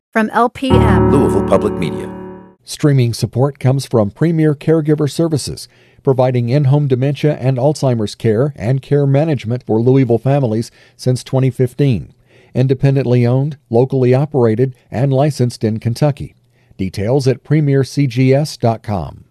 From LPM, Louisville Public Media. Streaming support comes from Premier Caregiver Services, providing in-home dementia and Alzheimer's care and care management for Louisville families since 2015. Independently owned, locally operated, and licensed in Kentucky. Details at premiercgs.com.